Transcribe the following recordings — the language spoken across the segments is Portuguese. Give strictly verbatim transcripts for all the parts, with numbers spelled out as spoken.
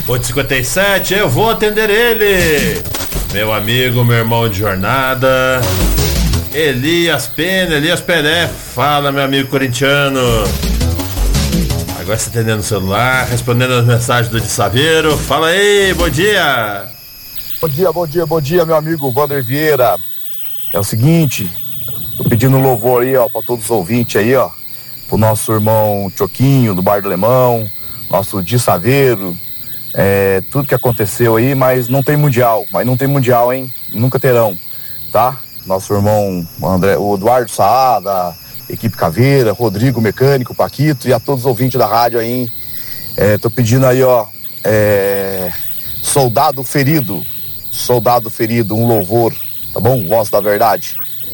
oito e cinquenta e sete, eu vou atender ele. Meu amigo, meu irmão de jornada, Elias Pena, Elias Pelé. Fala, meu amigo corintiano. Agora você atendendo o celular, respondendo as mensagens do de Saveiro. Fala aí, bom dia. Bom dia, bom dia, bom dia, meu amigo Wander Vieira. É o seguinte, tô pedindo um louvor aí, ó, pra todos os ouvintes aí, ó. Pro nosso irmão Choquinho, do Bar do Alemão, nosso Di Saveiro, é, tudo que aconteceu aí, mas não tem mundial, mas não tem mundial, hein? Nunca terão, tá? Nosso irmão André, o Eduardo Saada, equipe Caveira, Rodrigo Mecânico, Paquito e a todos os ouvintes da rádio aí. É, tô pedindo aí, ó, é, Soldado Ferido, Soldado Ferido, um louvor, tá bom? Voz da Verdade.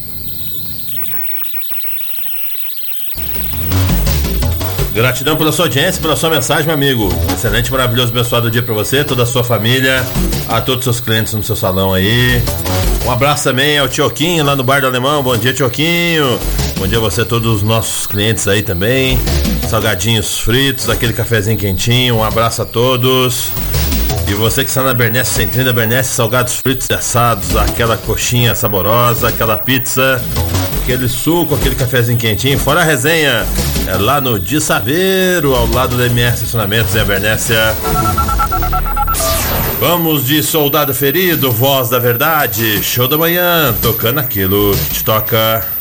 Gratidão pela sua audiência, pela sua mensagem, meu amigo. Excelente, maravilhoso, abençoado dia pra você, toda a sua família, a todos os seus clientes no seu salão aí. Um abraço também ao Tioquinho lá no Bar do Alemão. Bom dia, Tioquinho. Bom dia a você, todos os nossos clientes aí também. Salgadinhos fritos, aquele cafezinho quentinho. Um abraço a todos. E você que está na Bernese, Centrinho da Bernese, salgados fritos e assados, aquela coxinha saborosa, aquela pizza, aquele suco, aquele cafezinho quentinho. Fora a resenha, é lá no Di Saveiro, ao lado da M R Estacionamentos em Bernécia. Vamos de Soldado Ferido, Voz da Verdade, show da manhã, tocando aquilo que te toca.